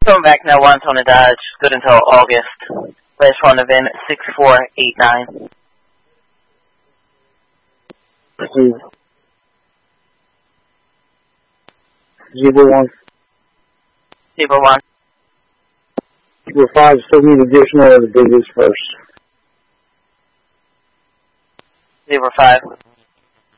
Coming back now, one Tony Dodge, good until August. Last run of in 6489. Zebra 1. Zebra 1. Zebra 5 still need additional of the digits first. Zebra 5.